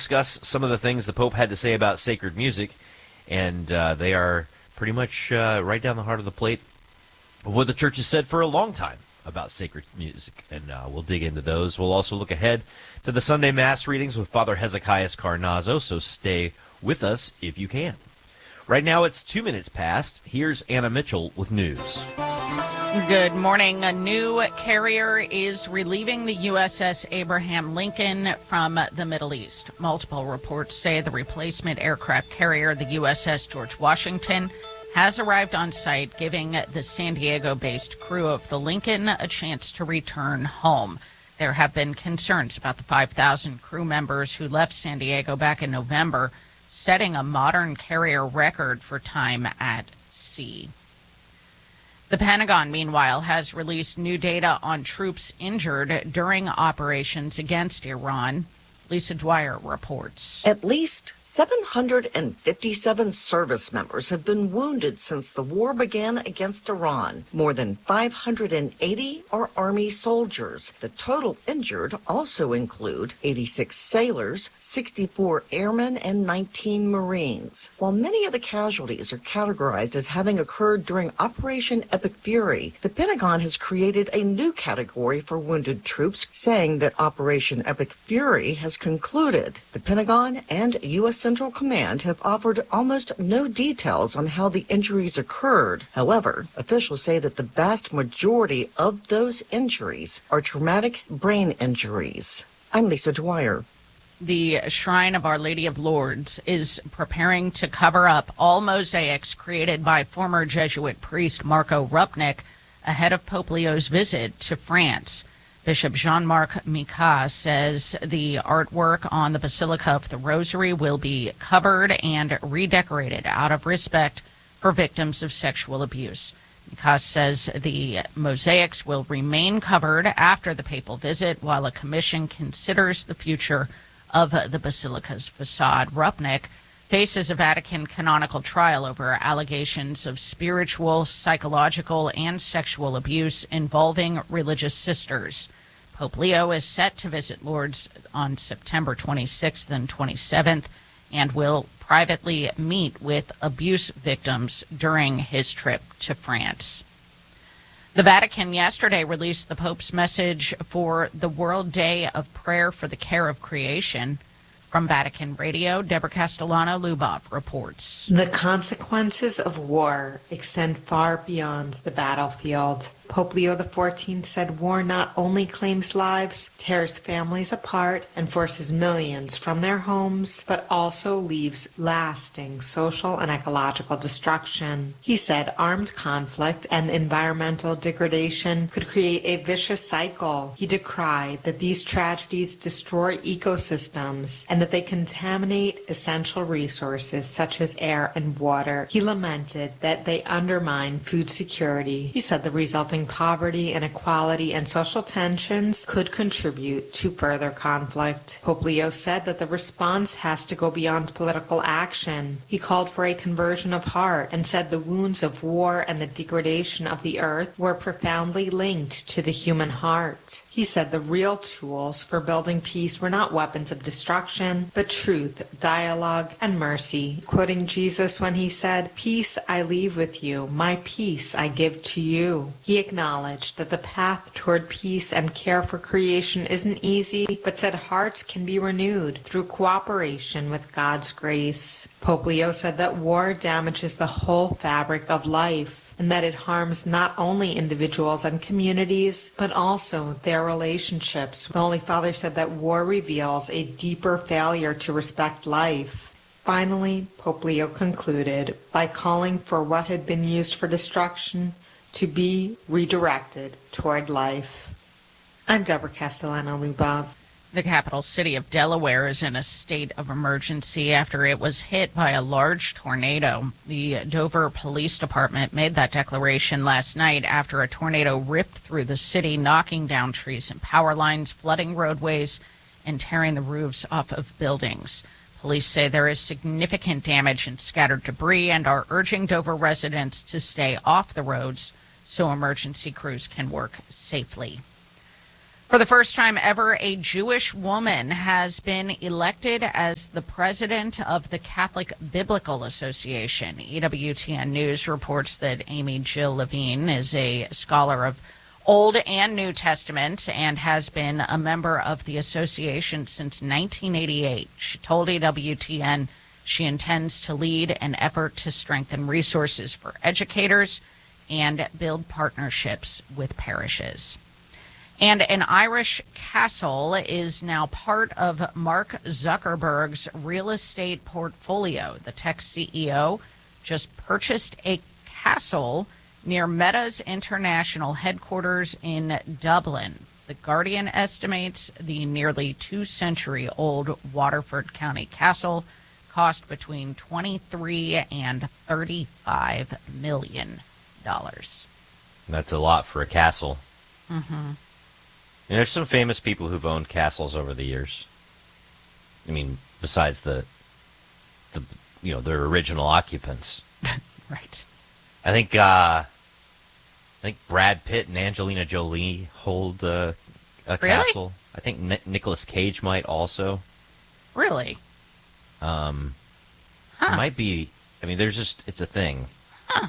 discuss some of the things the Pope had to say about sacred music, and they are pretty much right down the heart of the plate of what the Church has said for a long time about sacred music, and we'll dig into those. We'll also look ahead to the Sunday Mass readings with Father Hezekiah Carnazzo, so stay with us if you can. Right now it's 2 minutes past. Here's Anna Mitchell with news. Good morning. A new carrier is relieving the USS Abraham Lincoln from the Middle East. Multiple reports say the replacement aircraft carrier, the USS George Washington, has arrived on site, giving the San Diego-based crew of the Lincoln a chance to return home. There have been concerns about the 5,000 crew members who left San Diego back in November, setting a modern carrier record for time at sea. The Pentagon, meanwhile, has released new data on troops injured during operations against Iran. Lisa Dwyer reports. At least 757 service members have been wounded since the war began against Iran. More than 580 are Army soldiers. The total injured also include 86 sailors, 64 airmen, and 19 Marines. While many of the casualties are categorized as having occurred during Operation Epic Fury, the Pentagon has created a new category for wounded troops, saying that Operation Epic Fury has concluded. The Pentagon and U.S. Central Command have offered almost no details on how the injuries occurred. However, officials say that the vast majority of those injuries are traumatic brain injuries. I'm Lisa Dwyer. The Shrine of Our Lady of Lourdes is preparing to cover up all mosaics created by former Jesuit priest Marco Rupnik ahead of Pope Leo's visit to France. Bishop Jean-Marc Micas says the artwork on the Basilica of the Rosary will be covered and redecorated out of respect for victims of sexual abuse. Micas says the mosaics will remain covered after the papal visit while a commission considers the future of the Basilica's facade. Rupnik faces a Vatican canonical trial over allegations of spiritual, psychological, and sexual abuse involving religious sisters. Pope Leo is set to visit Lourdes on September 26th and 27th and will privately meet with abuse victims during his trip to France. The Vatican yesterday released the Pope's message for the World Day of Prayer for the Care of Creation. From Vatican Radio, Deborah Castellano-Lubov reports. The consequences of war extend far beyond the battlefield. Pope Leo XIV said war not only claims lives, tears families apart, and forces millions from their homes, but also leaves lasting social and ecological destruction. He said armed conflict and environmental degradation could create a vicious cycle. He decried that these tragedies destroy ecosystems and that they contaminate essential resources such as air and water. He lamented that they undermine food security. He said the resulting poverty, inequality, and social tensions could contribute to further conflict. Pope Leo said that the response has to go beyond political action. He called for a conversion of heart and said the wounds of war and the degradation of the earth were profoundly linked to the human heart. He said the real tools for building peace were not weapons of destruction, but truth, dialogue, and mercy. Quoting Jesus when he said, "Peace I leave with you, my peace I give to you." He acknowledged that the path toward peace and care for creation isn't easy, but said hearts can be renewed through cooperation with God's grace. Pope Leo said that war damages the whole fabric of life, and that it harms not only individuals and communities, but also their relationships. The Holy Father said that war reveals a deeper failure to respect life. Finally, Pope Leo concluded by calling for what had been used for destruction to be redirected toward life. I'm Deborah Castellano-Lubov. The capital city of Delaware is in a state of emergency after it was hit by a large tornado. The Dover Police Department made that declaration last night after a tornado ripped through the city, knocking down trees and power lines, flooding roadways, and tearing the roofs off of buildings. Police say there is significant damage and scattered debris and are urging Dover residents to stay off the roads so emergency crews can work safely. For the first time ever, a Jewish woman has been elected as the president of the Catholic Biblical Association. EWTN News reports that Amy Jill Levine is a scholar of Old and New Testament and has been a member of the association since 1988. She told EWTN she intends to lead an effort to strengthen resources for educators and build partnerships with parishes. And an Irish castle is now part of Mark Zuckerberg's real estate portfolio. The tech CEO just purchased a castle near Meta's international headquarters in Dublin. The Guardian estimates the nearly 2-century-old Waterford County castle cost between $23 and $35 million. That's a lot for a castle. Mm-hmm. And there's some famous people who've owned castles over the years. I mean, besides the their original occupants. Right. I think Brad Pitt and Angelina Jolie hold a Really? castle. I think Nicolas Cage might also. Really? It might be. I mean, it's a thing. Huh.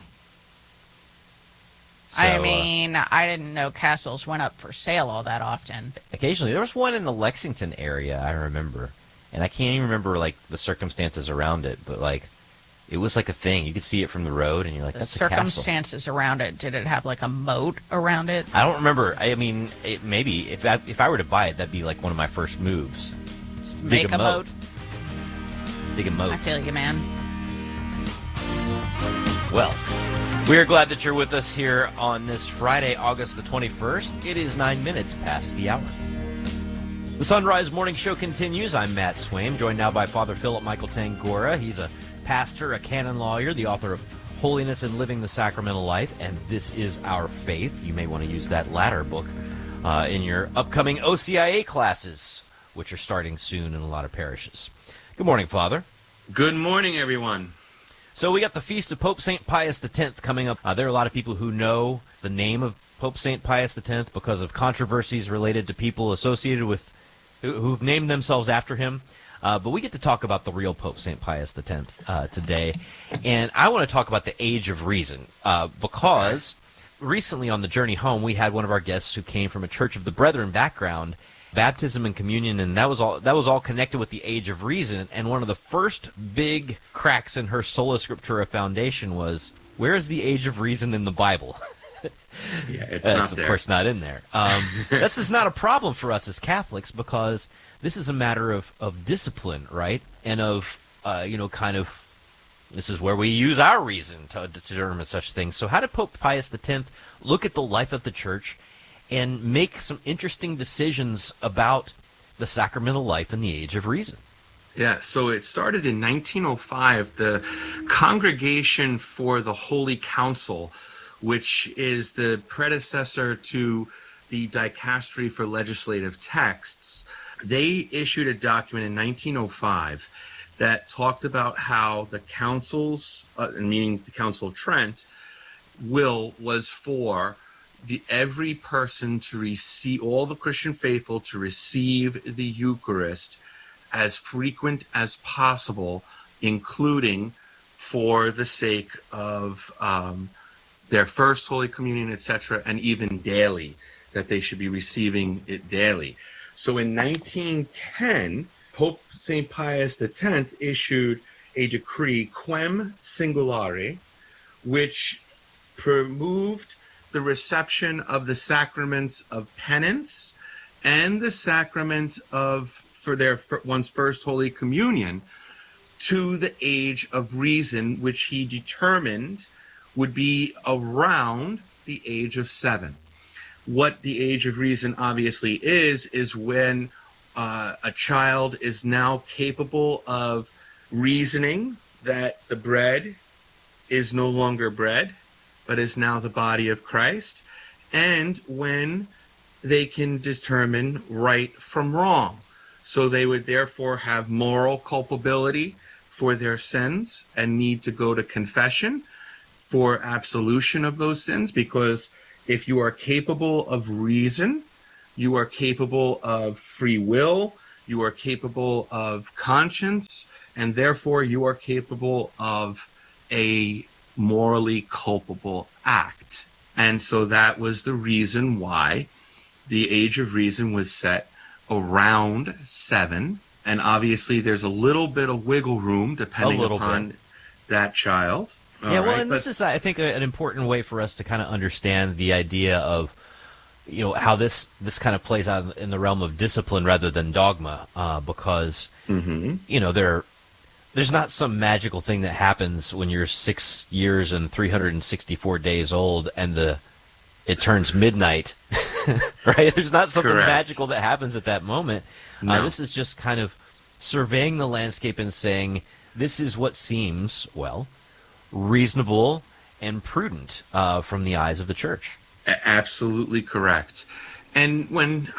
So, I mean, I didn't know castles went up for sale all that often. occasionally, there was one in the Lexington area, I remember, and I can't even remember like the circumstances around it, but like it was like a thing. You could see it from the road, and you're like, The "That's a castle." circumstances around it, did it have like a moat around it? I don't remember. I mean, maybe if I were to buy it, that'd be like one of my first moves. Make a moat? Dig a moat. I feel you, man. Well, we are glad that you're with us here on this Friday, August the 21st. It is 9 minutes past the hour. The Sunrise Morning Show continues. I'm Matt Swaim, joined now by Father Philip Michael Tangora. He's a pastor, a canon lawyer, the author of Holiness and Living the Sacramental Life, and This is Our Faith. You may want to use that latter book in your upcoming OCIA classes, which are starting soon in a lot of parishes. Good morning, Father. Good morning, everyone. So we got the Feast of Pope St. Pius X coming up. There are a lot of people who know the name of Pope St. Pius X because of controversies related to people associated with who've named themselves after him. But we get to talk about the real Pope St. Pius X today. And I want to talk about the Age of Reason because recently on the journey home, we had one of our guests who came from a Church of the Brethren background, baptism and communion, and that was all connected with the Age of Reason. And one of the first big cracks in her Sola Scriptura foundation was, where is the Age of Reason in the Bible? Yeah, it's not there. Of course not in there. This is not a problem for us as Catholics because this is a matter of discipline, right? And of, this is where we use our reason to determine such things. So how did Pope Pius X look at the life of the Church and make some interesting decisions about the sacramental life in the Age of Reason? Yeah, so it started in 1905. The Congregation for the Holy Council, which is the predecessor to the Dicastery for Legislative Texts, they issued a document in 1905 that talked about how the councils, meaning the Council of Trent, was for every person to receive, all the Christian faithful to receive the Eucharist as frequent as possible, including for the sake of their first Holy Communion, etc., and even daily, that they should be receiving it daily. So in 1910, Pope St. Pius X issued a decree, Quem Singulare, which removed the reception of the sacraments of penance and the sacrament for one's first Holy Communion to the Age of Reason, which he determined would be around the age of 7. What the Age of Reason obviously is when a child is now capable of reasoning that the bread is no longer bread, but is now the body of Christ, and when they can determine right from wrong. So they would therefore have moral culpability for their sins and need to go to confession for absolution of those sins, because if you are capable of reason, you are capable of free will, you are capable of conscience, and therefore you are capable of a morally culpable act. And so that was the reason why the age of reason was set around 7. And obviously there's a little bit of wiggle room depending upon that child. Yeah, well, and this is, I think, an important way for us to kind of understand the idea of, how this kind of plays out in the realm of discipline rather than dogma, because, there's not some magical thing that happens when you're 6 years and 364 days old and it turns midnight, right? There's not something magical that happens at that moment. No. This is just kind of surveying the landscape and saying, this is what seems, reasonable and prudent from the eyes of the church. Absolutely correct. And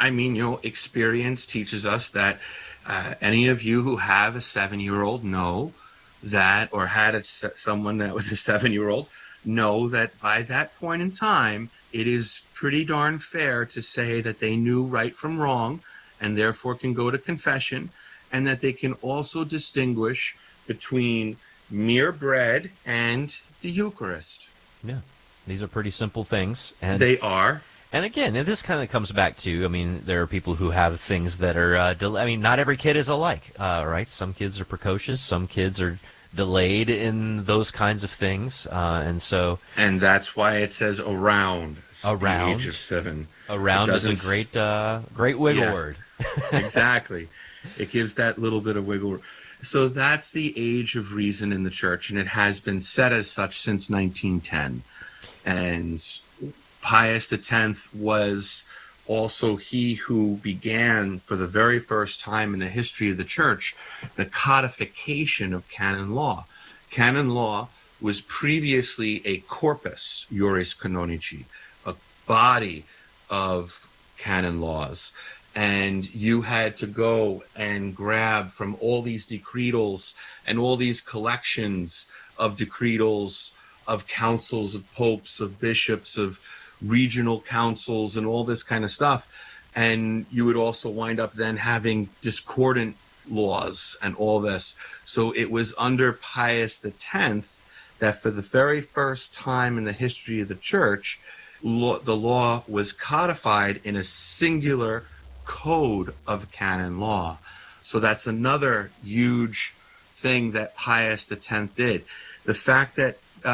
experience teaches us that any of you who have a 7-year-old know that, or had someone that was a 7-year-old, know that by that point in time, it is pretty darn fair to say that they knew right from wrong and therefore can go to confession, and that they can also distinguish between mere bread and the Eucharist. Yeah, these are pretty simple things. And they are. And again, this kind of comes back to, there are people who have things that are, not every kid is alike, right? Some kids are precocious, some kids are delayed in those kinds of things, and that's why it says around the age of 7. Around is a great wiggle word. Exactly. It gives that little bit of wiggle room. So that's the age of reason in the church, and it has been set as such since 1910. And Pius X was also he who began, for the very first time in the history of the church, the codification of canon law. Canon law was previously a corpus juris canonici, a body of canon laws. And you had to go and grab from all these decretals and all these collections of decretals, of councils, of popes, of bishops, of regional councils, and all this kind of stuff. And you would also wind up then having discordant laws and all this. So it was under Pius X that for the very first time in the history of the church, the law was codified in a singular code of canon law. So that's another huge thing that Pius X did. The fact that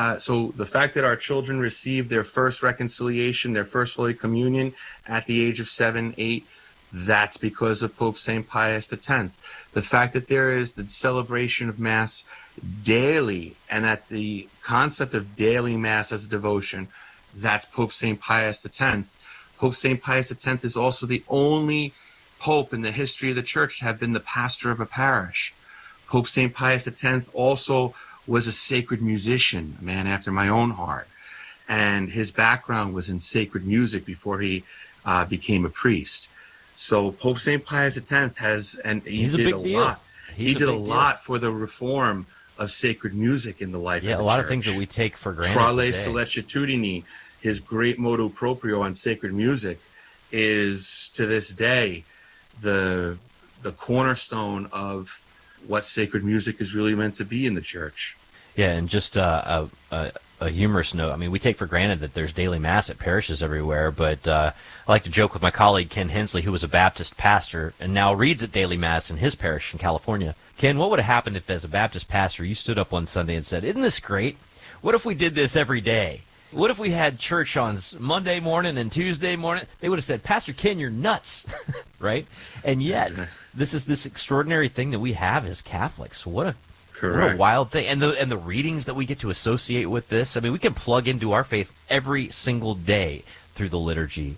our children received their first reconciliation, their first Holy Communion at the age of 7, 8, that's because of Pope St. Pius X. The fact that there is the celebration of Mass daily, and that the concept of daily Mass as a devotion, that's Pope St. Pius X. Pope St. Pius X is also the only pope in the history of the church to have been the pastor of a parish. Pope St. Pius X also was a sacred musician, a man after my own heart. And his background was in sacred music before he became a priest. So Pope St. Pius X he did a lot. He did a lot for the reform of sacred music in the life of the church. Yeah, a lot of things that we take for granted Trale today. Sollecitudini, his great motu proprio on sacred music, is to this day the cornerstone of what sacred music is really meant to be in the church. Yeah, and just a humorous note. We take for granted that there's daily Mass at parishes everywhere, but I like to joke with my colleague Ken Hensley, who was a Baptist pastor and now reads at daily Mass in his parish in California. Ken, what would have happened if, as a Baptist pastor, you stood up one Sunday and said, "Isn't this great? What if we did this every day? What if we had church on Monday morning and Tuesday morning?" They would have said, "Pastor Ken, you're nuts," right? And yet, this is this extraordinary thing that we have as Catholics. What a wild thing. And the readings that we get to associate with this. We can plug into our faith every single day through the liturgy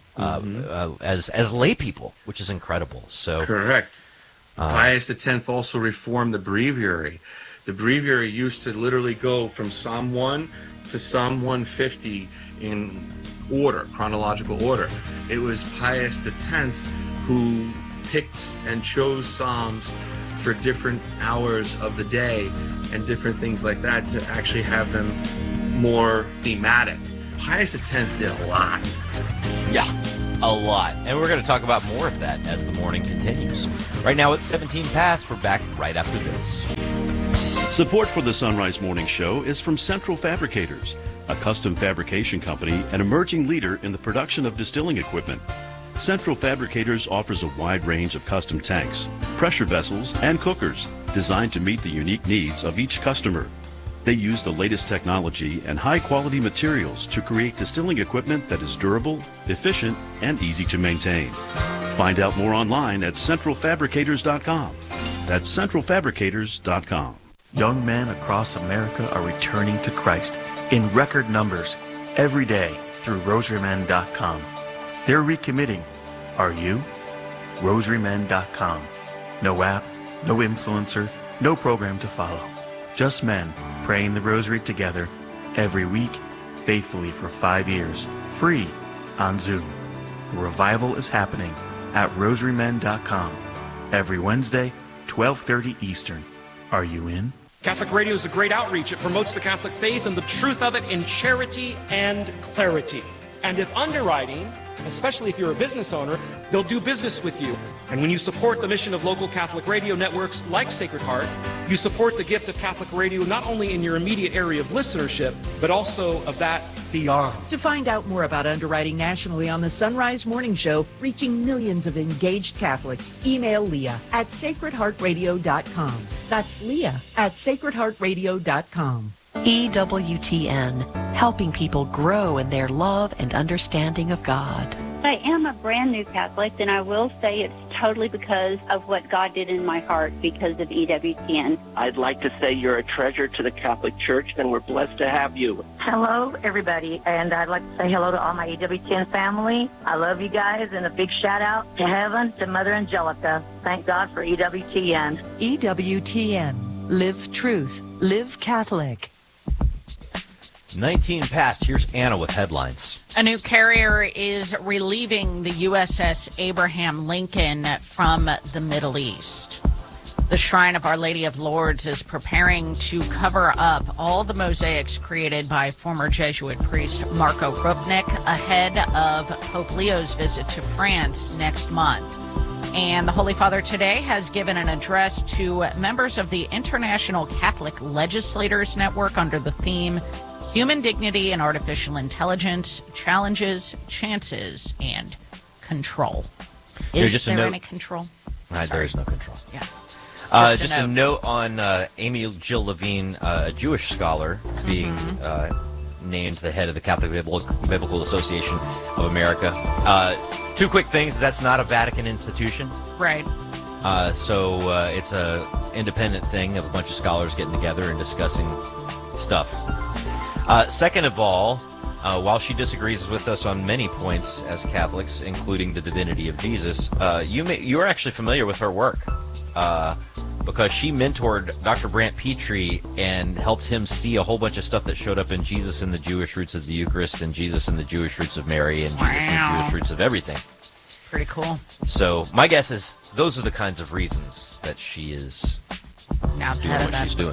as lay people, which is incredible. So correct. Pius X also reformed the breviary. The breviary used to literally go from Psalm 1 to Psalm 150 in order, chronological order. It was Pius X who picked and chose Psalms for different hours of the day and different things like that to actually have them more thematic. Pius X did a lot. Yeah. a lot. And we're going to talk about more of that as the morning continues. Right now it's 17 past. We're back right after this. Support for the Sunrise Morning Show is from Central Fabricators, a custom fabrication company and emerging leader in the production of distilling equipment. Central Fabricators offers a wide range of custom tanks, pressure vessels, and cookers designed to meet the unique needs of each customer. They use the latest technology and high-quality materials to create distilling equipment that is durable, efficient, and easy to maintain. Find out more online at centralfabricators.com. That's centralfabricators.com. Young men across America are returning to Christ in record numbers every day through rosarymen.com. They're recommitting. Are you? rosarymen.com. No app, no influencer, no program to follow. Just men praying the rosary together every week, faithfully for 5 years, free on Zoom. The revival is happening at rosarymen.com every Wednesday, 12:30 Eastern. Are you in? Catholic Radio is a great outreach. It promotes the Catholic faith and the truth of it in charity and clarity. And if underwriting, especially if you're a business owner, they'll do business with you. And when you support the mission of local Catholic radio networks like Sacred Heart, you support the gift of Catholic radio not only in your immediate area of listenership, but also of that beyond. To find out more about underwriting nationally on the Sunrise Morning Show, reaching millions of engaged Catholics, email Leah at sacredheartradio.com. That's Leah at sacredheartradio.com. EWTN, helping people grow in their love and understanding of God. I am a brand new Catholic, and I will say it's totally because of what God did in my heart because of EWTN. I'd like to say you're a treasure to the Catholic Church, and we're blessed to have you. Hello, everybody, and I'd like to say hello to all my EWTN family. I love you guys, and a big shout-out to heaven, to Mother Angelica. Thank God for EWTN. EWTN. Live truth. Live Catholic. 19 past. Here's Anna with headlines. A new carrier is relieving the USS Abraham Lincoln from the Middle East. The Shrine of Our Lady of Lourdes is preparing to cover up all the mosaics created by former Jesuit priest Marco Rupnik ahead of Pope Leo's visit to France next month. And the Holy Father today has given an address to members of the International Catholic Legislators Network under the theme Human Dignity and Artificial Intelligence, Challenges, Chances, and Control. Is there any control? There is no control. Yeah. Just a note on Amy Jill Levine, a Jewish scholar, being named the head of the Catholic Biblical Association of America. Two quick things. That's not a Vatican institution. Right. So it's a independent thing of a bunch of scholars getting together and discussing stuff. Second of all, while she disagrees with us on many points as Catholics, including the divinity of Jesus, you are actually familiar with her work because she mentored Dr. Brant Petrie and helped him see a whole bunch of stuff that showed up in Jesus and the Jewish roots of the Eucharist and Jesus and the Jewish roots of Mary and Jesus and the Jewish roots of everything. Pretty cool. So my guess is those are the kinds of reasons that she is now doing what she's doing.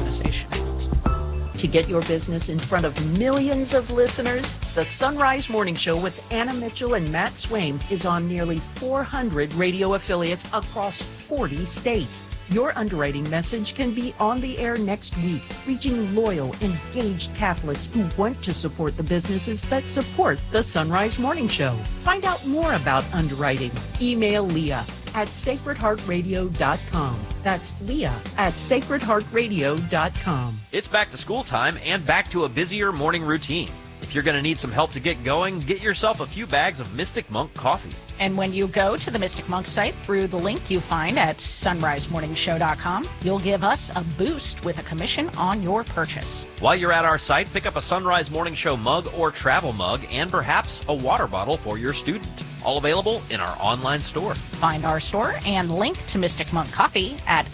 To get your business in front of millions of listeners, the Sunrise Morning Show with Anna Mitchell and Matt Swaim is on nearly 400 radio affiliates across 40 states. Your underwriting message can be on the air next week, reaching loyal, engaged Catholics who want to support the businesses that support the Sunrise Morning Show. Find out more about underwriting. Email Leah at sacredheartradio.com. That's Leah at sacredheartradio.com. It's back to school time and back to a busier morning routine. If you're going to need some help to get going, get yourself a few bags of Mystic Monk coffee. And when you go to the Mystic Monk site through the link you find at sunrisemorningshow.com, you'll give us a boost with a commission on your purchase. While you're at our site, pick up a Sunrise Morning Show mug or travel mug and perhaps a water bottle for your student. All available in our online store. Find our store and link to Mystic Monk Coffee at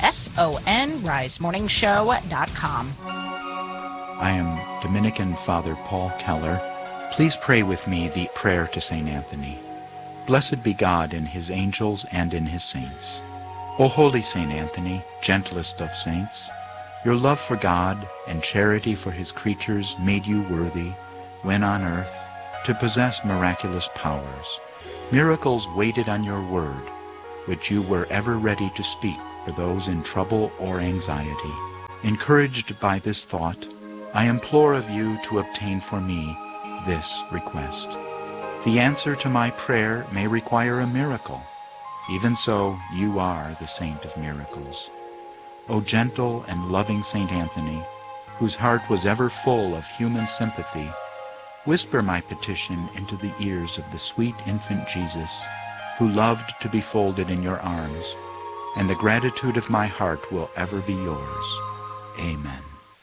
sonrisemorningshow.com. I am Dominican Father Paul Keller. Please pray with me the prayer to St. Anthony. Blessed be God in his angels and in his saints. O holy St. Anthony, gentlest of saints, your love for God and charity for his creatures made you worthy, when on earth, to possess miraculous powers, Miracles waited on your word, which you were ever ready to speak for those in trouble or anxiety. Encouraged by this thought, I implore of you to obtain for me this request. The answer to my prayer may require a miracle. Even so, you are the saint of miracles. O gentle and loving Saint Anthony, whose heart was ever full of human sympathy, whisper my petition into the ears of the sweet infant Jesus, who loved to be folded in your arms, and the gratitude of my heart will ever be yours. Amen.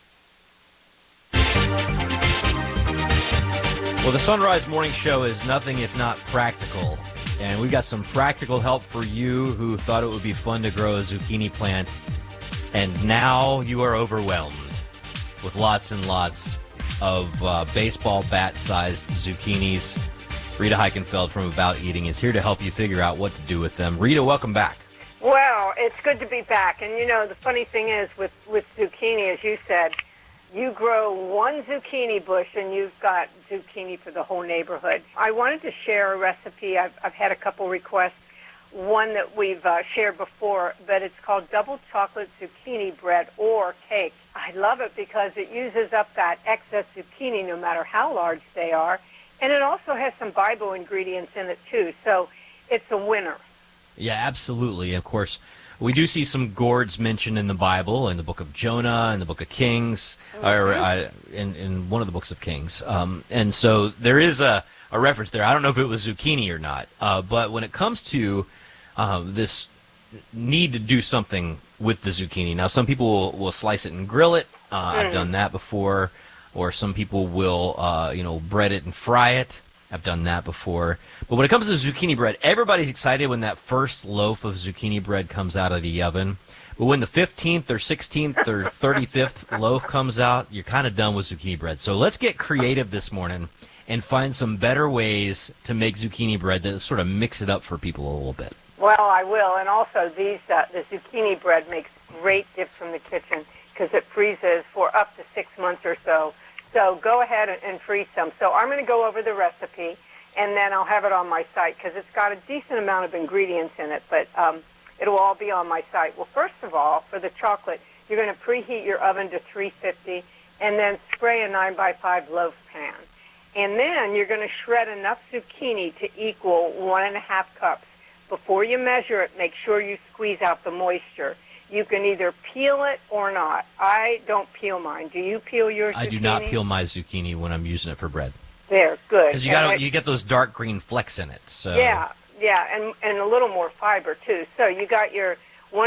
Well, the Sunrise Morning Show is nothing if not practical, and we've got some practical help for you who thought it would be fun to grow a zucchini plant, and now you are overwhelmed with lots and lots of baseball bat-sized zucchinis. Rita Heikenfeld from About Eating is here to help you figure out what to do with them. Rita, welcome back. Well, it's good to be back. And, you know, the funny thing is with zucchini, as you said, you grow one zucchini bush and you've got zucchini for the whole neighborhood. I wanted to share a recipe. I've had a couple requests. One that we've shared before, but it's called double chocolate zucchini bread or cake. I love it because it uses up that excess zucchini no matter how large they are. And it also has some Bible ingredients in it, too. So it's a winner. Yeah, absolutely. Of course, we do see some gourds mentioned in the Bible, in the book of Jonah, in the book of Kings, or in one of the books of Kings. And so there is a reference there. I don't know if it was zucchini or not. But when it comes to this need to do something with the zucchini, now some people will slice it and grill it. I've done that before. Or some people will, bread it and fry it. I've done that before. But when it comes to zucchini bread, everybody's excited when that first loaf of zucchini bread comes out of the oven. But when the 15th or 16th or 35th loaf comes out, you're kind of done with zucchini bread. So let's get creative this morning and find some better ways to make zucchini bread that sort of mix it up for people a little bit. Well, I will. And also, the zucchini bread makes great dips from the kitchen because it freezes for up to 6 months or so. So go ahead and freeze some. So I'm going to go over the recipe, and then I'll have it on my site because it's got a decent amount of ingredients in it, but it'll all be on my site. Well, first of all, for the chocolate, you're going to preheat your oven to 350 and then spray a 9x5 loaf pan. And then you're going to shred enough zucchini to equal 1.5 cups. Before you measure it, make sure you squeeze out the moisture. You can either peel it or not. I don't peel mine. Do you peel your zucchini? I do not peel my zucchini when I'm using it for bread. There, good. Because you get those dark green flecks in it. So yeah, and a little more fiber too. So you got your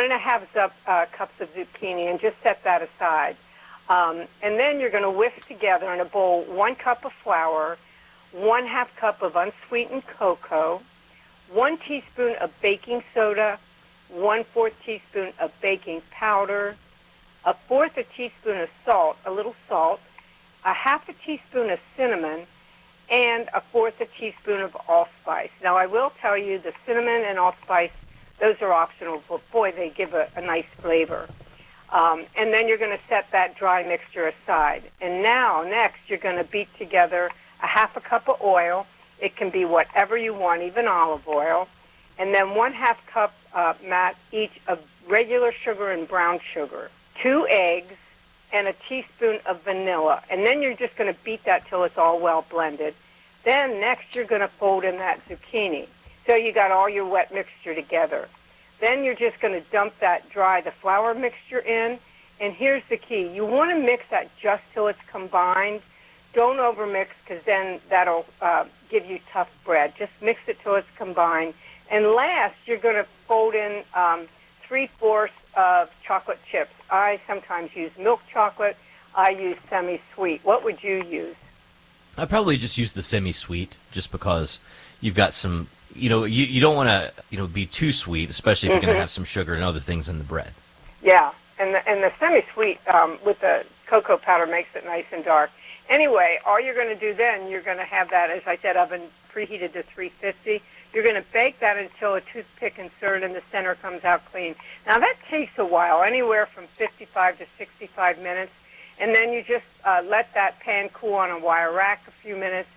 1.5 cups of zucchini, and just set that aside. And then you're going to whisk together in a bowl 1 cup of flour, 1/2 cup of unsweetened cocoa, 1 teaspoon of baking soda, 1/4 teaspoon of baking powder, 1/4 teaspoon of salt, a little salt, 1/2 teaspoon of cinnamon, and 1/4 teaspoon of allspice. Now, I will tell you the cinnamon and allspice, those are optional, but boy, they give a nice flavor. And then you're going to set that dry mixture aside. And now, next, you're going to beat together 1/2 cup of oil. It can be whatever you want, even olive oil. And then 1/2 cup, Matt, each of regular sugar and brown sugar, 2 eggs, and a teaspoon of vanilla. And then you're just going to beat that till it's all well blended. Then next you're going to fold in that zucchini. So you got all your wet mixture together. Then you're just going to dump the flour mixture in. And here's the key. You want to mix that just till it's combined. Don't overmix because then that'll give you tough bread. Just mix it till it's combined. And last, you're going to fold in 3/4 of chocolate chips. I sometimes use milk chocolate. I use semi-sweet. What would you use? I probably just use the semi-sweet just because you've got some, you don't want to, be too sweet, especially if you're going to have some sugar and other things in the bread. Yeah, and the semi-sweet with the cocoa powder makes it nice and dark. Anyway, all you're going to do then, you're going to have that, as I said, oven preheated to 350. You're going to bake that until a toothpick insert in the center comes out clean. Now, that takes a while, anywhere from 55 to 65 minutes. And then you just let that pan cool on a wire rack a few minutes.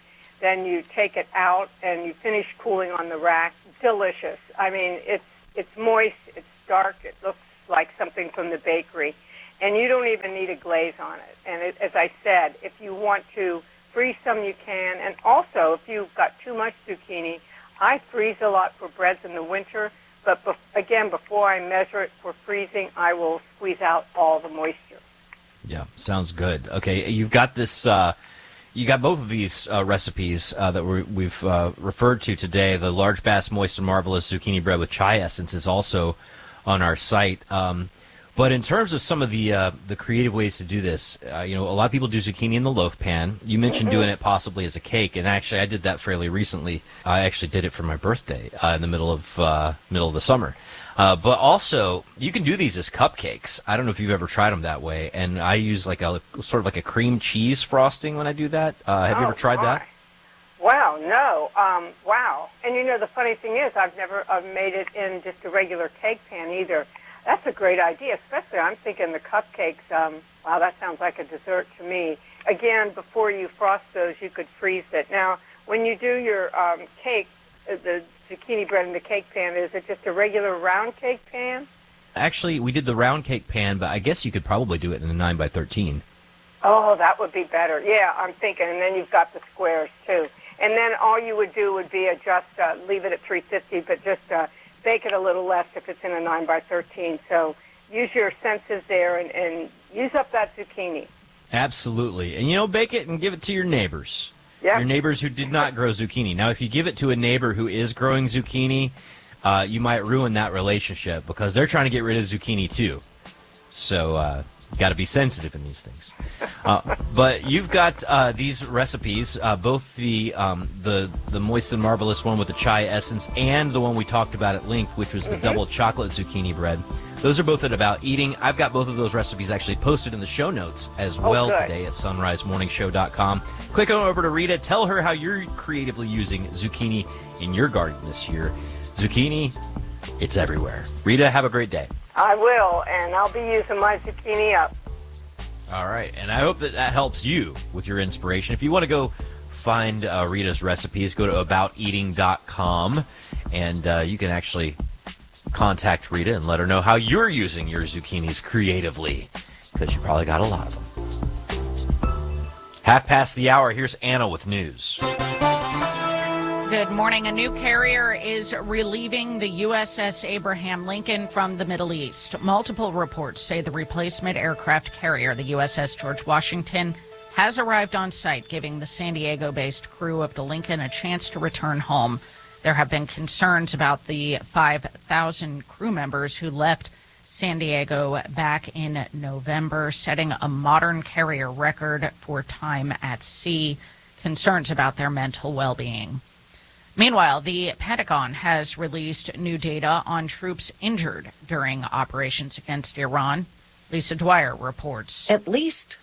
then you take it out and you finish cooling on the rack. Delicious. I mean, it's moist, it's dark, it looks like something from the bakery, and you don't even need a glaze on it. And as I said, if you want to freeze some, you can. And also, if you've got too much zucchini, I freeze a lot for breads in the winter, but again, before I measure it for freezing, I will squeeze out all the moisture. Yeah, sounds good. Okay, you've got this. You got both of these recipes that we've referred to today. The Large Bass Moist and Marvelous Zucchini Bread with Chai Essence is also on our site. But in terms of some of the creative ways to do this, a lot of people do zucchini in the loaf pan. You mentioned doing it possibly as a cake, and actually I did that fairly recently. I actually did it for my birthday in the middle of the summer. But also, you can do these as cupcakes. I don't know if you've ever tried them that way, and I use like a sort of like a cream cheese frosting when I do that. Have you ever tried that? Wow, no. Wow. And the funny thing is, I've never made it in just a regular cake pan either. That's a great idea, especially I'm thinking the cupcakes. Wow, that sounds like a dessert to me. Again, before you frost those, you could freeze it. Now, when you do your cake, the zucchini bread in the cake pan, is it just a regular round cake pan? Actually, we did the round cake pan, but I guess you could probably do it in a 9x13. Oh, that would be better. Yeah, I'm thinking. And then you've got the squares, too. And then all you would do would be adjust, leave it at 350, but just bake it a little less if it's in a 9x13. So use your senses there and use up that zucchini. Absolutely. And, bake it and give it to your neighbors. Yep. Your neighbors who did not grow zucchini. Now, if you give it to a neighbor who is growing zucchini, you might ruin that relationship because they're trying to get rid of zucchini too. So got to be sensitive in these things. But you've got these recipes, both the Moist and Marvelous one with the chai essence and the one we talked about at length, which was the double chocolate zucchini bread. Those are both at About Eating. I've got both of those recipes actually posted in the show notes as well today at sunrisemorningshow.com. Click on over to Rita. Tell her how you're creatively using zucchini in your garden this year. Zucchini, it's everywhere. Rita, have a great day. I will, and I'll be using my zucchini up. All right, and I hope that helps you with your inspiration. If you want to go find Rita's recipes, go to abouteating.com, and you can actually contact Rita and let her know how you're using your zucchinis creatively, because you probably got a lot of them. 1:30. Here's Anna with news. Good morning. A new carrier is relieving the USS Abraham Lincoln from the Middle East. Multiple reports say the replacement aircraft carrier, the USS George Washington, has arrived on site, giving the San Diego-based crew of the Lincoln a chance to return home. There have been concerns about the 5,000 crew members who left San Diego back in November, setting a modern carrier record for time at sea. Concerns about their mental well-being. Meanwhile, the Pentagon has released new data on troops injured during operations against Iran. Lisa Dwyer reports. At least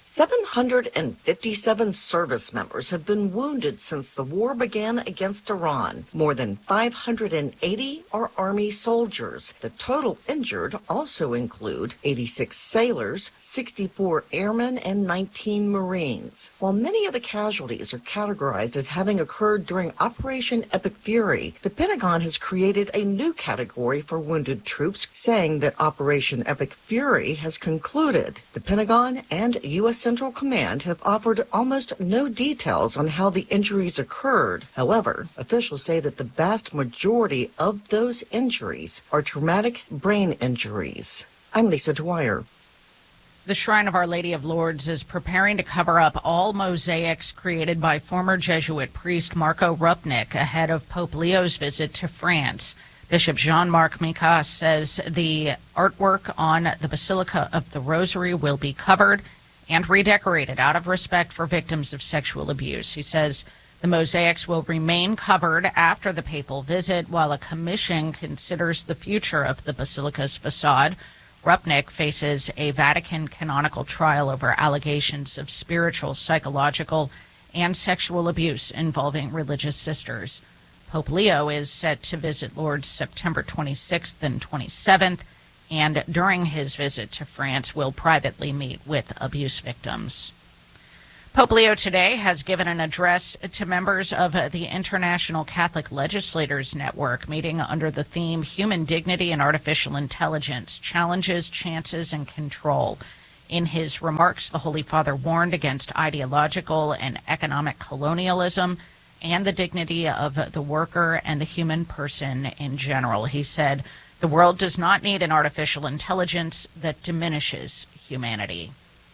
757 service members have been wounded since the war began against Iran. More than 580 are Army soldiers. The total injured also include 86 sailors, 64 airmen, and 19 Marines. While many of the casualties are categorized as having occurred during Operation Epic Fury, the Pentagon has created a new category for wounded troops, saying that Operation Epic Fury has concluded. The Pentagon and U.S. Central Command have offered almost no details on how the injuries occurred. However, officials say that the vast majority of those injuries are traumatic brain injuries. I'm Lisa Dwyer. The Shrine of Our Lady of Lourdes is preparing to cover up all mosaics created by former Jesuit priest Marco Rupnik ahead of Pope Leo's visit to France. Bishop Jean-Marc Micas says the artwork on the Basilica of the Rosary will be covered and redecorated out of respect for victims of sexual abuse. He says the mosaics will remain covered after the papal visit while a commission considers the future of the basilica's facade. Rupnik faces a Vatican canonical trial over allegations of spiritual, psychological, and sexual abuse involving religious sisters. Pope Leo is set to visit Lourdes September 26th and 27th, and during his visit to France will privately meet with abuse victims. Pope Leo today has given an address to members of the International Catholic Legislators Network, meeting under the theme Human Dignity and Artificial Intelligence, Challenges, Chances, and Control. In his remarks, the Holy Father warned against ideological and economic colonialism and the dignity of the worker and the human person in general. He said, "The world does not need an artificial intelligence that diminishes humanity."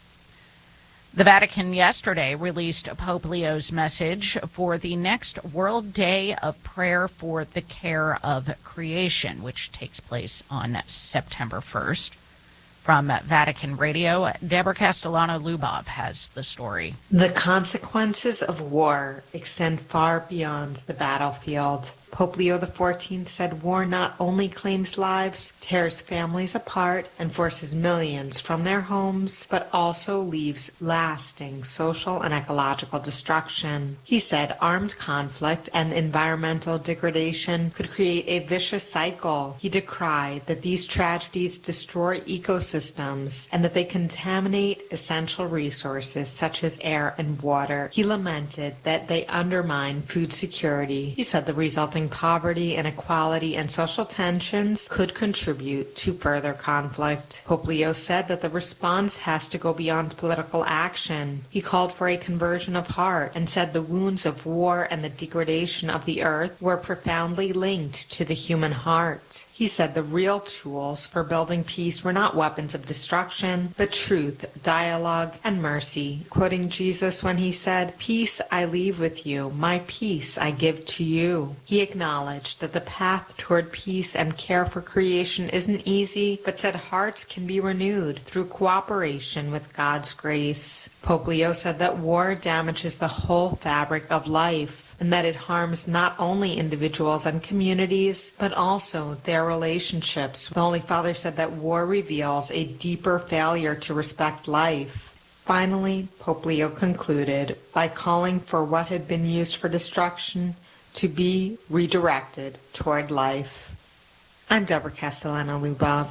The Vatican yesterday released Pope Leo's message for the next World Day of Prayer for the Care of Creation, which takes place on September 1st. From Vatican Radio, Deborah Castellano-Lubov has the story. The consequences of war extend far beyond the battlefield. Pope Leo XIV said war not only claims lives, tears families apart, and forces millions from their homes, but also leaves lasting social and ecological destruction. He said armed conflict and environmental degradation could create a vicious cycle. He decried that these tragedies destroy ecosystems and that they contaminate essential resources such as air and water. He lamented that they undermine food security. He said the resulting poverty, inequality, and social tensions could contribute to further conflict. Pope Leo said that the response has to go beyond political action. He called for a conversion of heart and said the wounds of war and the degradation of the earth were profoundly linked to the human heart. He said the real tools for building peace were not weapons of destruction, but truth, dialogue, and mercy. Quoting Jesus when he said, "Peace I leave with you, my peace I give to you." He acknowledged that the path toward peace and care for creation isn't easy, but said hearts can be renewed through cooperation with God's grace. Pope Leo said that war damages the whole fabric of life, and that it harms not only individuals and communities, but also their relationships. The Holy Father said that war reveals a deeper failure to respect life. Finally, Pope Leo concluded by calling for what had been used for destruction to be redirected toward life. I'm Deborah Castellano-Lubov.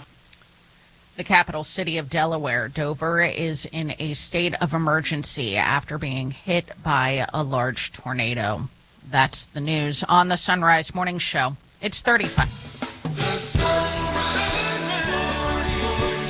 The capital city of Delaware, Dover, is in a state of emergency after being hit by a large tornado. That's the news on the Sunrise Morning Show. It's 35. The Sunrise Morning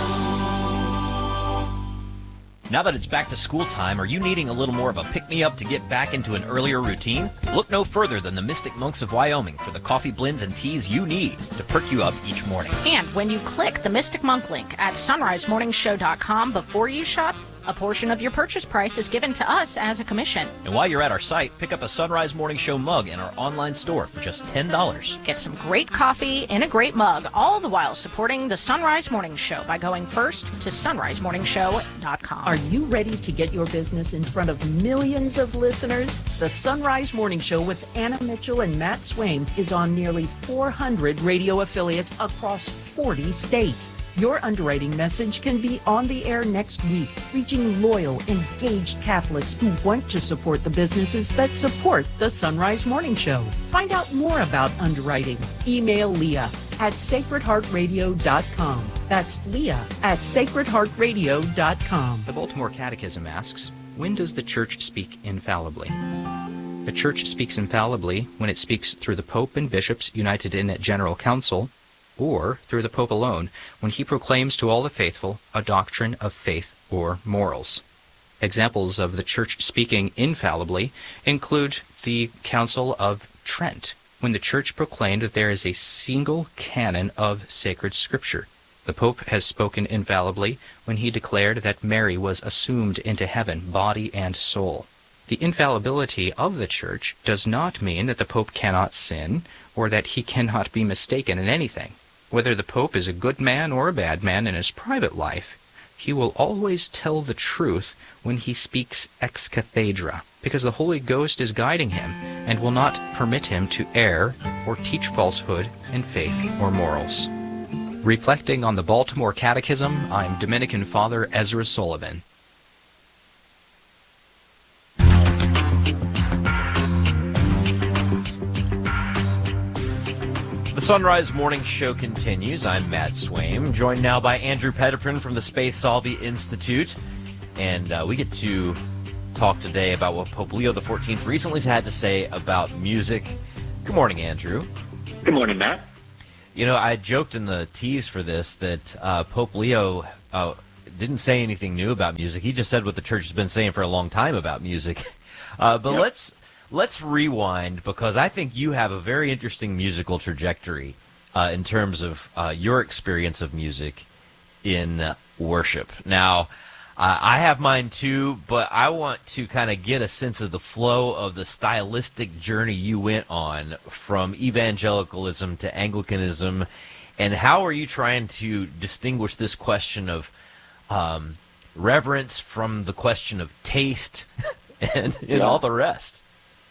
Show. Now that it's back to school time, are you needing a little more of a pick-me-up to get back into an earlier routine? Look no further than the Mystic Monks of Wyoming for the coffee blends and teas you need to perk you up each morning. And when you click the Mystic Monk link at sunrisemorningshow.com before you shop, a portion of your purchase price is given to us as a commission. And while you're at our site, pick up a Sunrise Morning Show mug in our online store for just $10. Get some great coffee in a great mug, all the while supporting the Sunrise Morning Show by going first to sunrisemorningshow.com. Are you ready to get your business in front of millions of listeners? The Sunrise Morning Show with Anna Mitchell and Matt Swaim is on nearly 400 radio affiliates across 40 states. Your underwriting message can be on the air next week, reaching loyal, engaged Catholics who want to support the businesses that support the Sunrise Morning Show. Find out more about underwriting. Email Leah at sacredheartradio.com. That's Leah at sacredheartradio.com. The Baltimore Catechism asks, when does the Church speak infallibly? The Church speaks infallibly when it speaks through the Pope and bishops united in a general council, or through the Pope alone, when he proclaims to all the faithful a doctrine of faith or morals. Examples of the Church speaking infallibly include the Council of Trent, when the Church proclaimed that there is a single canon of sacred Scripture. The Pope has spoken infallibly when he declared that Mary was assumed into heaven, body and soul. The infallibility of the Church does not mean that the Pope cannot sin, or that he cannot be mistaken in anything. Whether the Pope is a good man or a bad man in his private life, he will always tell the truth when he speaks ex cathedra, because the Holy Ghost is guiding him and will not permit him to err or teach falsehood in faith or morals. Reflecting on the Baltimore Catechism, I'm Dominican Father Ezra Sullivan. The Sunrise Morning Show continues. I'm Matt Swaim, joined now by Andrew Petiprin from the Space Solvi Institute. And we get to talk today about what Pope Leo XIV recently had to say about music. Good morning, Andrew. Good morning, Matt. You know, I joked in the tease for this that Pope Leo didn't say anything new about music. He just said what the church has been saying for a long time about music. But let's rewind, because I think you have a very interesting musical trajectory in terms of your experience of music in worship. Now, I have mine too, but I want to kind of get a sense of the flow of the stylistic journey you went on from evangelicalism to Anglicanism, and how are you trying to distinguish this question of reverence from the question of taste and all the rest?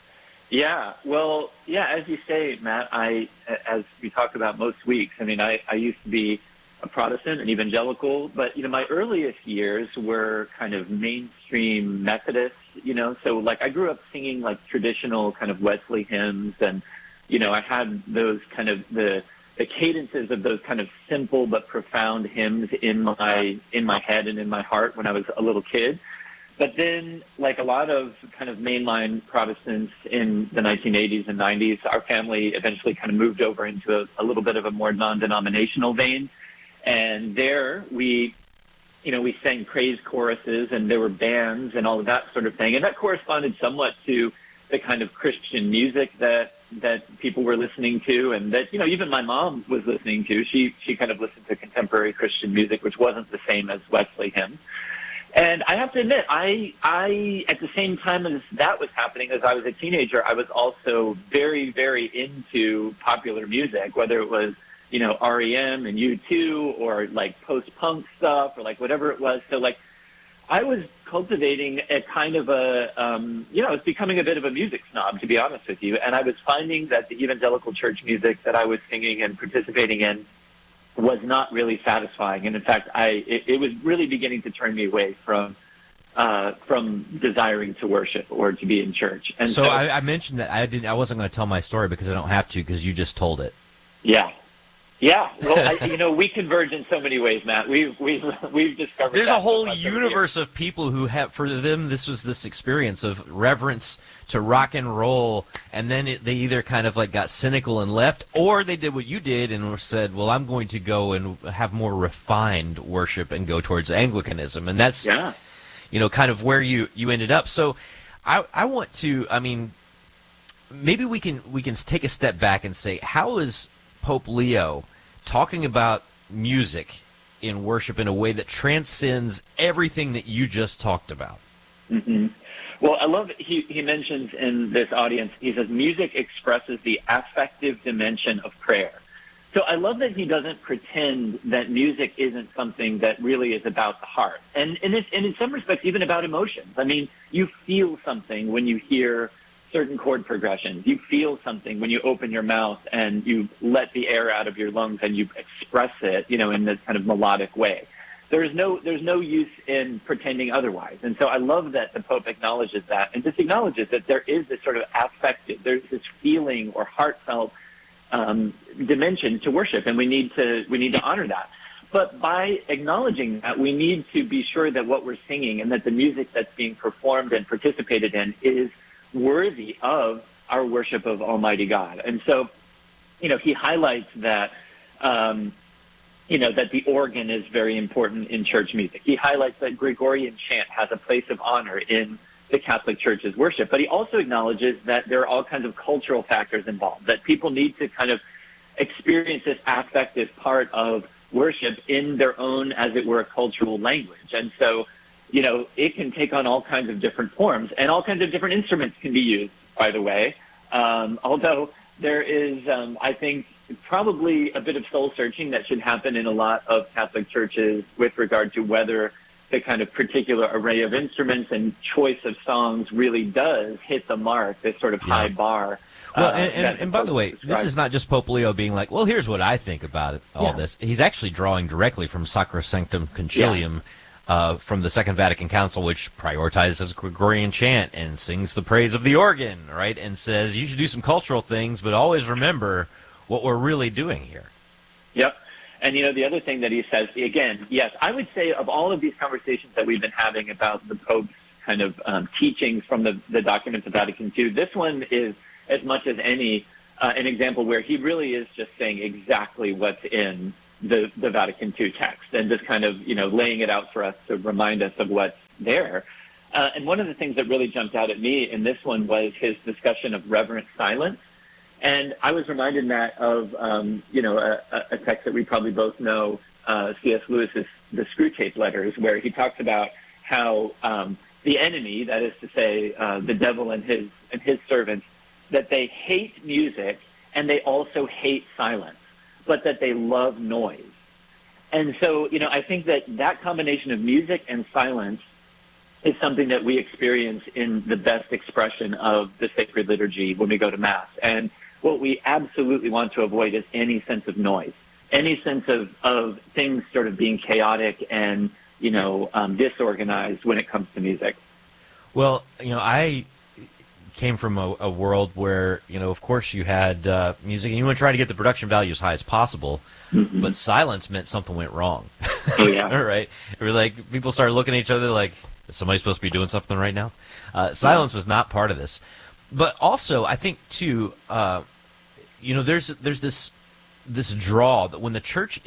Yeah, well, as you say, Matt, as we talk about most weeks, I mean, I used to be a Protestant, an evangelical, but, my earliest years were kind of mainstream Methodist, so like I grew up singing like traditional kind of Wesley hymns, and, I had those kind of the cadences of those kind of simple but profound hymns in my head and in my heart when I was a little kid. But then, like a lot of kind of mainline Protestants in the 1980s and 90s, our family eventually kind of moved over into a little bit of a more non-denominational vein. And there we sang praise choruses, and there were bands and all of that sort of thing. And that corresponded somewhat to the kind of Christian music that people were listening to, and that, even my mom was listening to. She kind of listened to contemporary Christian music, which wasn't the same as Wesley hymns. And I have to admit, I at the same time as that was happening, as I was a teenager, I was also very, very into popular music, whether it was, REM and U2 or like post-punk stuff or like whatever it was. So like I was cultivating a kind of I was becoming a bit of a music snob, to be honest with you. And I was finding that the evangelical church music that I was singing and participating in was not really satisfying. And in fact, it was really beginning to turn me away from desiring to worship or to be in church. And so I mentioned that I wasn't going to tell my story because I don't have to, because you just told it. Yeah. Yeah, well, we converge in so many ways, Matt. We've discovered there's a whole universe of people who have, for them, this was this experience of reverence to rock and roll, and then they either kind of like got cynical and left, or they did what you did and said, well, I'm going to go and have more refined worship and go towards Anglicanism, and that's kind of where you ended up. So I want to, maybe we can take a step back and say, how is Pope Leo talking about music in worship in a way that transcends everything that you just talked about? Mm-hmm. Well, I love he mentions in this audience, he says, music expresses the affective dimension of prayer. So I love that he doesn't pretend that music isn't something that really is about the heart. And in some respects, even about emotions. I mean, you feel something when you hear certain chord progressions. You feel something when you open your mouth and you let the air out of your lungs and you express it, in this kind of melodic way. There's no use in pretending otherwise. And so I love that the Pope acknowledges that, and just acknowledges that there is this sort of affective, there's this feeling or heartfelt dimension to worship, and we need to honor that. But by acknowledging that, we need to be sure that what we're singing and that the music that's being performed and participated in is worthy of our worship of Almighty God. And so, he highlights that, that the organ is very important in church music. He highlights that Gregorian chant has a place of honor in the Catholic Church's worship. But he also acknowledges that there are all kinds of cultural factors involved, that people need to kind of experience this affective part of worship in their own, as it were, cultural language. And so, it can take on all kinds of different forms, and all kinds of different instruments can be used, by the way. Although there is, I think, probably a bit of soul searching that should happen in a lot of Catholic churches with regard to whether the kind of particular array of instruments and choice of songs really does hit the mark, this sort of high bar. Well, and by the way, this is not just Pope Leo being like, well, here's what I think about it, all this. He's actually drawing directly from Sacrosanctum Concilium, from the Second Vatican Council, which prioritizes Gregorian chant and sings the praise of the organ, right? And says you should do some cultural things, but always remember what we're really doing here. Yep. And, the other thing that he says, again, yes, I would say of all of these conversations that we've been having about the Pope's kind of teachings from the documents of Vatican II. This one is, as much as any, an example where he really is just saying exactly what's in the Vatican II text and just kind of, laying it out for us to remind us of what's there. And one of the things that really jumped out at me in this one was his discussion of reverent silence. And I was reminded, Matt, of, a text that we probably both know, C.S. Lewis's The Screwtape Letters, where he talks about how the enemy, that is to say, the devil and his servants, that they hate music and they also hate silence, but that they love noise. And so, I think that combination of music and silence is something that we experience in the best expression of the sacred liturgy when we go to Mass. And what we absolutely want to avoid is any sense of noise, any sense of things sort of being chaotic and, disorganized when it comes to music. Well, I came from a world where, of course you had music and you want to try to get the production value as high as possible, but silence meant something went wrong. Oh, yeah. All right. It was like people started looking at each other like, is somebody supposed to be doing something right now? Silence was not part of this. But also, I think, too, there's this draw that when the church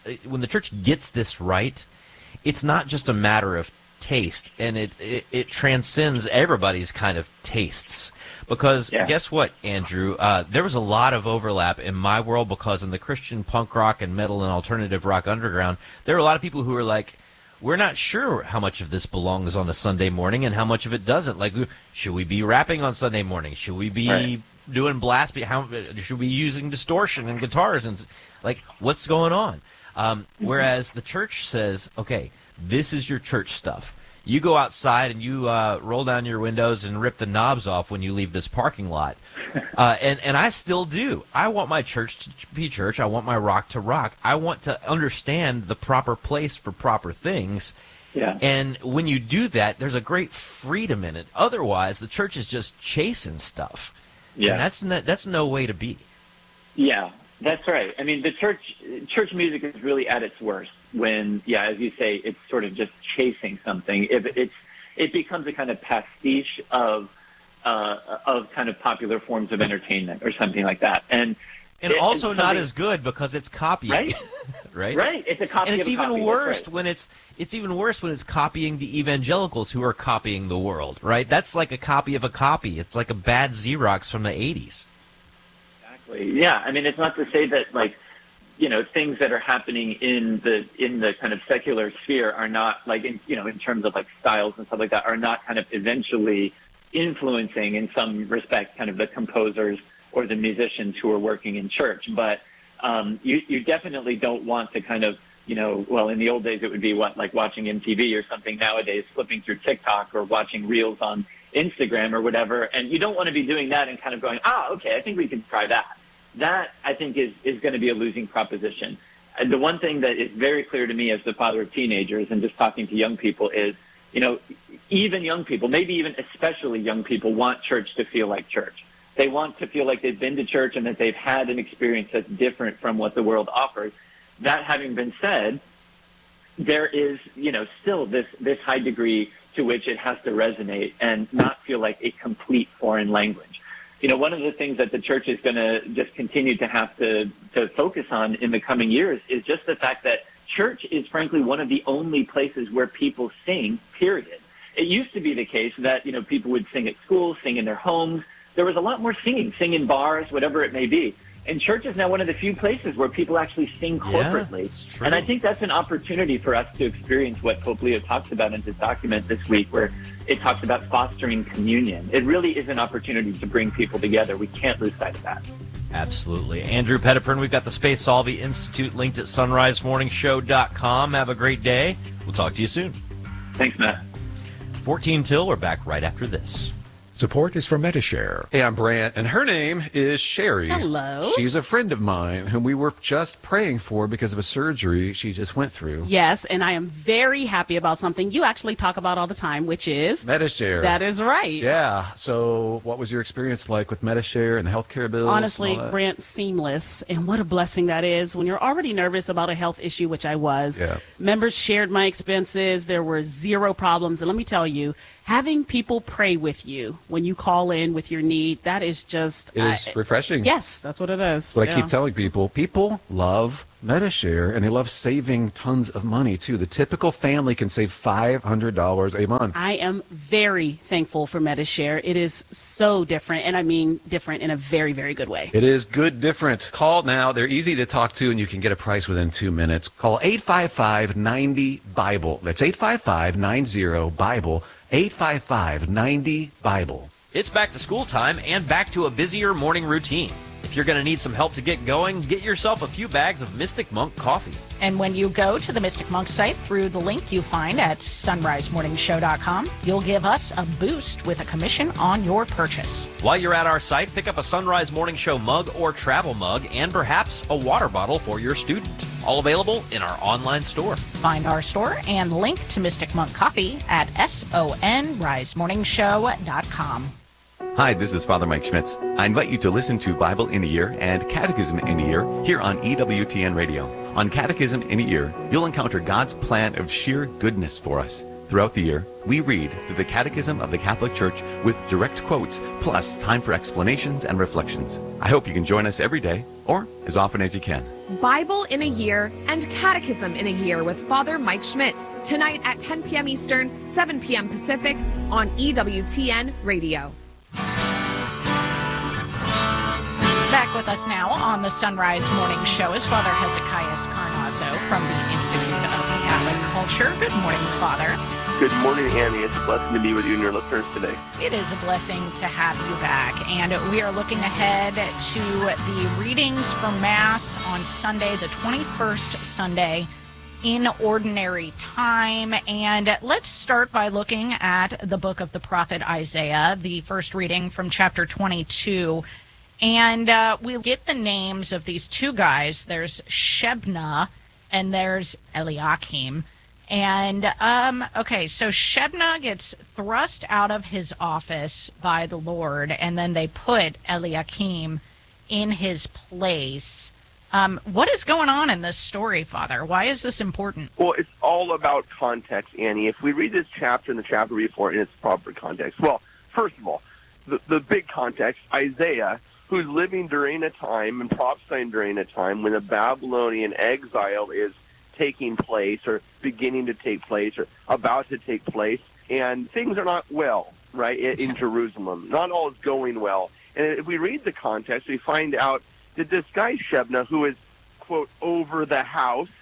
gets this right, it's not just a matter of taste, and it transcends everybody's kind of tastes. Because guess what, Andrew? There was a lot of overlap in my world, because in the Christian punk rock and metal and alternative rock underground, there were a lot of people who were like, we're not sure how much of this belongs on a Sunday morning and how much of it doesn't. Like, should we be rapping on Sunday morning? Should we be doing blast? Should we be using distortion and guitars? And like, what's going on? Whereas the church says, okay, this is your church stuff. You go outside and you roll down your windows and rip the knobs off when you leave this parking lot. And I still do. I want my church to be church. I want my rock to rock. I want to understand the proper place for proper things. Yeah. And when you do that, there's a great freedom in it. Otherwise, the church is just chasing stuff. Yeah. And that's no way to be. Yeah, that's right. I mean, the church music is really at its worst when, as you say, it's sort of just chasing something. It becomes a kind of pastiche of kind of popular forms of entertainment or something like that. And also not as good because it's copying. Right? Right? Right. It's a copy. And it's of a even copy. worse Right. when it's even worse when it's copying the evangelicals who are copying the world, right? That's like a copy of a copy. It's like a bad Xerox from the 80s. Exactly. Yeah. I mean, it's not to say that, like, things that are happening in the kind of secular sphere are not, like, in terms of like styles and stuff like that, are not kind of eventually influencing in some respect kind of the composers or the musicians who are working in church. But you definitely don't want to kind of, well, in the old days it would be like watching MTV or something. Nowadays, flipping through TikTok or watching reels on Instagram or whatever. And you don't want to be doing that and kind of going, okay, I think we can try that. That, I think, is going to be a losing proposition. And the one thing that is very clear to me as the father of teenagers and just talking to young people is, even young people, maybe even especially young people, want church to feel like church. They want to feel like they've been to church and that they've had an experience that's different from what the world offers. That having been said, there is, still this high degree to which it has to resonate and not feel like a complete foreign language. One of the things that the church is going to just continue to have to focus on in the coming years is just the fact that church is, frankly, one of the only places where people sing, period. It used to be the case that, people would sing at school, sing in their homes. There was a lot more sing in bars, whatever it may be. And church is now one of the few places where people actually sing corporately. Yeah, and I think that's an opportunity for us to experience what Pope Leo talks about in his document this week, where it talks about fostering communion. It really is an opportunity to bring people together. We can't lose sight of that. Absolutely. Andrew Petiprin, we've got the Space Solvi Institute linked at sunrisemorningshow.com. Have a great day. We'll talk to you soon. Thanks, Matt. 14 till. We're back right after this. Support is from Metashare. Hey, I'm Brant, and her name is Sherry. Hello. She's a friend of mine whom we were just praying for because of a surgery she just went through. Yes, and I am very happy about something you actually talk about all the time, which is Metashare. That is right. Yeah. So what was your experience like with Metashare and the healthcare bills? Honestly, and all that? Brent, seamless. And what a blessing that is when you're already nervous about a health issue, which I was. Yeah. Members shared my expenses. There were zero problems. And let me tell you, having people pray with you when you call in with your need, that is just... It is refreshing. Yes, that's what it is. But I Yeah. keep telling people love Metashare, and they love saving tons of money, too. The typical family can save $500 a month. I am very thankful for Metashare. It is so different, and I mean different in a very, very good way. It is good different. Call now. They're easy to talk to, and you can get a price within 2 minutes. Call 855-90-BIBLE. That's 855-90-BIBLE. 855-90-BIBLE. It's back to school time and back to a busier morning routine. If you're going to need some help to get going, get yourself a few bags of Mystic Monk coffee. And when you go to the Mystic Monk site through the link you find at sunrisemorningshow.com, you'll give us a boost with a commission on your purchase. While you're at our site, pick up a Sunrise Morning Show mug or travel mug and perhaps a water bottle for your student. All available in our online store. Find our store and link to Mystic Monk Coffee at sonrisemorningshow.com. Hi, this is Father Mike Schmitz. I invite you to listen to Bible in a Year and Catechism in a Year here on EWTN Radio. On Catechism in a Year, you'll encounter God's plan of sheer goodness for us. Throughout the year, we read through the Catechism of the Catholic Church with direct quotes, plus time for explanations and reflections. I hope you can join us every day, or as often as you can. Bible in a Year and Catechism in a Year with Father Mike Schmitz, tonight at 10 p.m. Eastern, 7 p.m. Pacific on EWTN Radio. Back with us now on the Sunrise Morning Show is Father Hezekiah Carnazzo from the Institute of Catholic Culture. Good morning, Father. Good morning, Annie. It's a blessing to be with you and your listeners today. It is a blessing to have you back, and we are looking ahead to the readings for Mass on Sunday, the 21st Sunday in Ordinary Time. And let's start by looking at the book of the prophet Isaiah, the first reading from chapter 22. And we'll get the names of these two guys. There's Shebna and there's Eliakim. And, okay, so Shebna gets thrust out of his office by the Lord, and then they put Eliakim in his place. What is going on in this story, Father? Why is this important? Well, it's all about context, Annie. If we read this chapter and the chapter before in its proper context, well, first of all, the big context, Isaiah, who's living during a time and prophesying during a time when the Babylonian exile is taking place or beginning to take place or about to take place, and things are not well, right, in Jerusalem. Not all is going well. And if we read the context, we find out that this guy Shebna, who is, quote, over the house,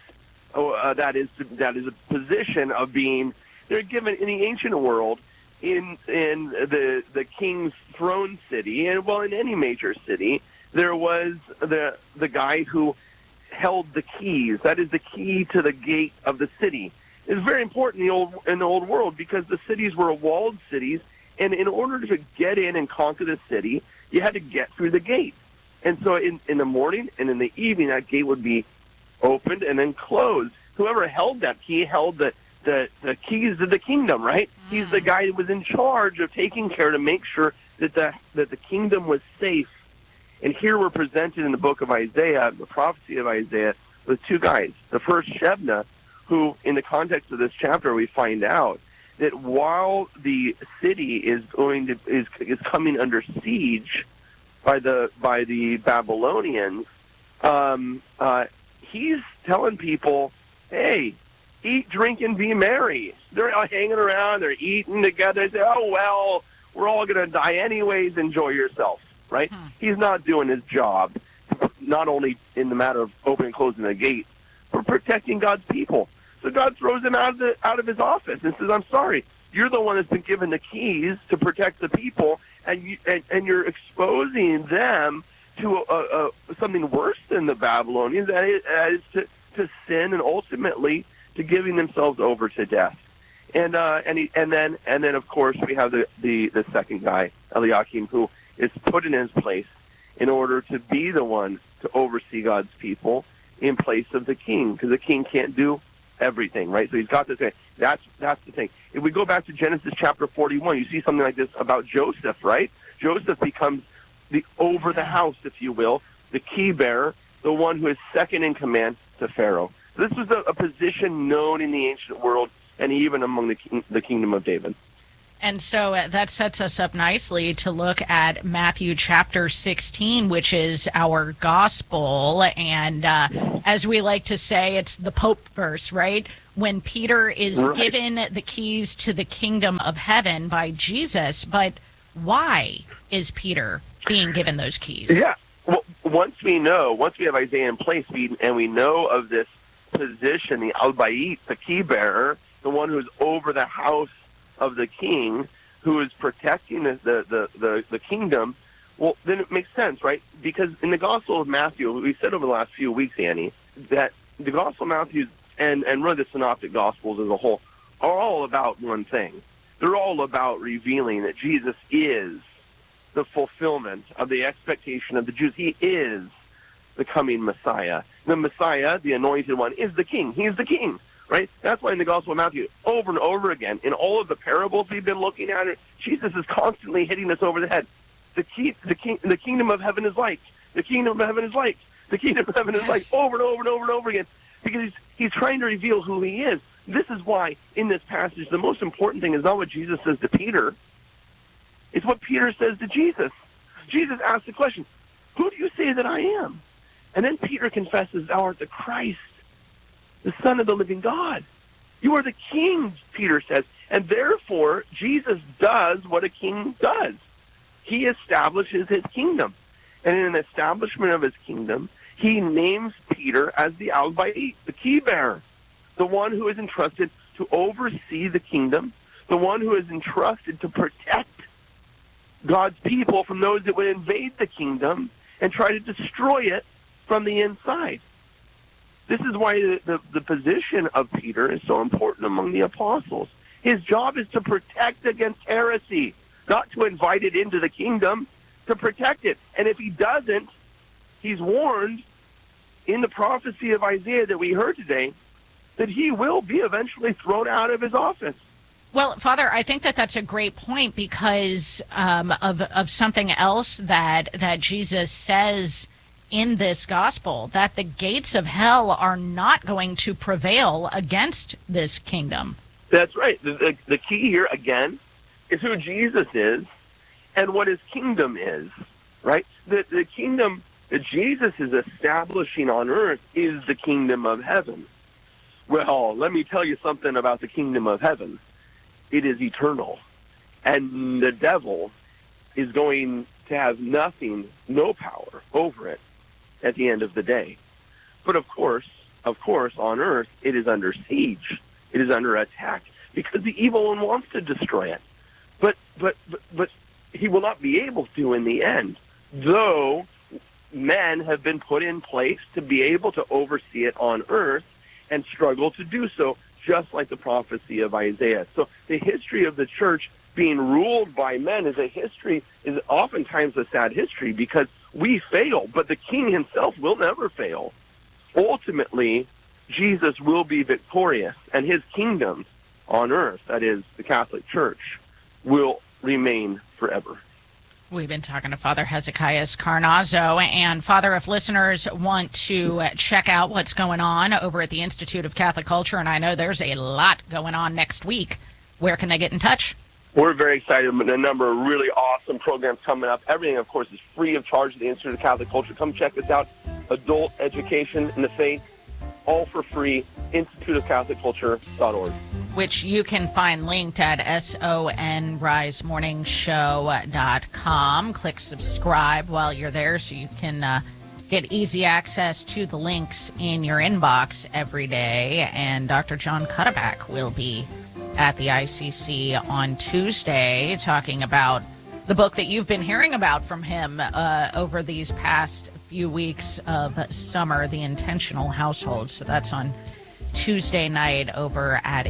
that is a position of being, they're given in the ancient world, in the king's throne city, and well, in any major city, there was the guy who held the keys. That is the key to the gate of the city. It's very important in the old world because the cities were walled cities, and in order to get in and conquer the city, you had to get through the gate. And so in the morning and in the evening, that gate would be opened and then closed. Whoever held that key held the keys to the kingdom, right? He's the guy that was in charge of taking care to make sure that the kingdom was safe. And here we're presented in the book of Isaiah, the prophecy of Isaiah, with two guys. The first, Shebna, who, in the context of this chapter, we find out that while the city is coming under siege by the Babylonians, he's telling people, hey, eat, drink, and be merry. They're all hanging around, they're eating together. They say, oh, well, we're all going to die anyways, enjoy yourself, right? He's not doing his job, not only in the matter of opening and closing the gate, but protecting God's people. So God throws him out of his office and says, I'm sorry, you're the one that's been given the keys to protect the people, and you're exposing them to something worse than the Babylonians, that is to sin and ultimately to giving themselves over to death. And then of course we have the second guy, Eliakim, who is put in his place in order to be the one to oversee God's people in place of the king, because the king can't do everything, right? So he's got this thing. That's the thing. If we go back to Genesis chapter 41, you see something like this about Joseph, right? Joseph becomes the over the house, if you will, the key bearer, the one who is second in command to Pharaoh. So this was a position known in the ancient world and even among the kingdom of David. And so that sets us up nicely to look at Matthew chapter 16, which is our gospel. And as we like to say, it's the Pope verse, right? When Peter is given the keys to the kingdom of heaven by Jesus. But why is Peter being given those keys? Yeah. Well, once we have Isaiah in place, and we know of this position, the Al-Bayit, the key bearer, the one who's over the house of the king, who is protecting the kingdom, well, then it makes sense, right? Because in the Gospel of Matthew, we said over the last few weeks, Annie, that the Gospel of Matthew and really the Synoptic Gospels as a whole are all about one thing. They're all about revealing that Jesus is the fulfillment of the expectation of the Jews. He is the coming Messiah. The Messiah, the Anointed One, is the King. He is the King. Right? That's why in the Gospel of Matthew, over and over again, in all of the parables we've been looking at, Jesus is constantly hitting us over the head. The kingdom of heaven is like. The kingdom of heaven is like. The kingdom of heaven is like, over and over and over and over again, because he's trying to reveal who he is. This is why, in this passage, the most important thing is not what Jesus says to Peter. It's what Peter says to Jesus. Jesus asks the question, who do you say that I am? And then Peter confesses, thou art the Christ, the Son of the living God. You are the king, Peter says. And therefore, Jesus does what a king does. He establishes his kingdom. And in an establishment of his kingdom, he names Peter as the Al-Bayit, the key bearer, the one who is entrusted to oversee the kingdom, the one who is entrusted to protect God's people from those that would invade the kingdom and try to destroy it from the inside. This is why the position of Peter is so important among the apostles. His job is to protect against heresy, not to invite it into the kingdom, to protect it. And if he doesn't, he's warned in the prophecy of Isaiah that we heard today that he will be eventually thrown out of his office. Well, Father, I think that's a great point because of something else that Jesus says in this gospel, that the gates of hell are not going to prevail against this kingdom. That's right. The key here, again, is who Jesus is and what his kingdom is, right? The kingdom that Jesus is establishing on earth is the kingdom of heaven. Well, let me tell you something about the kingdom of heaven. It is eternal, and the devil is going to have no power over it at the end of the day. But of course, on earth, it is under siege. It is under attack because the evil one wants to destroy it. But he will not be able to in the end, though men have been put in place to be able to oversee it on earth and struggle to do so, just like the prophecy of Isaiah. So the history of the church being ruled by men is oftentimes a sad history because we fail, but the king himself will never fail. Ultimately, Jesus will be victorious, and his kingdom on earth, that is the Catholic Church, will remain forever. We've been talking to Father Hezekiah Carnazzo. And, Father, if listeners want to check out what's going on over at the Institute of Catholic Culture, and I know there's a lot going on next week, where can they get in touch? We're very excited about a number of really awesome programs coming up. Everything, of course, is free of charge at the Institute of Catholic Culture. Come check us out. Adult education in the faith, all for free, instituteofcatholicculture.org. Which you can find linked at sonrisemorningshow.com. Click subscribe while you're there so you can get easy access to the links in your inbox every day. And Dr. John Cuddeback will be at the ICC on Tuesday talking about the book that you've been hearing about from him over these past few weeks of summer, The Intentional Household. So that's on Tuesday night over at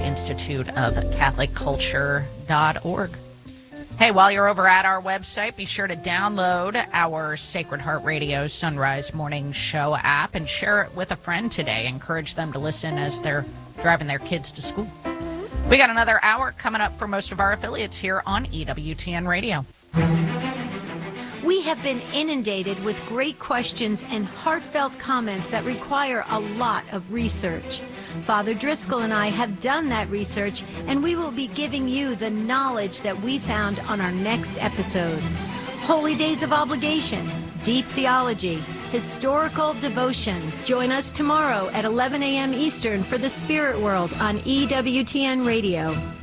instituteofcatholicculture.org. Hey, while you're over at our website, be sure to download our Sacred Heart Radio Sunrise Morning Show app and share it with a friend today. Encourage them to listen as they're driving their kids to school. We got another hour coming up for most of our affiliates here on EWTN Radio. We have been inundated with great questions and heartfelt comments that require a lot of research. Father Driscoll and I have done that research, and we will be giving you the knowledge that we found on our next episode. Holy Days of Obligation, Deep Theology, Historical Devotions. Join us tomorrow at 11 a.m. Eastern for the Spirit World on EWTN Radio.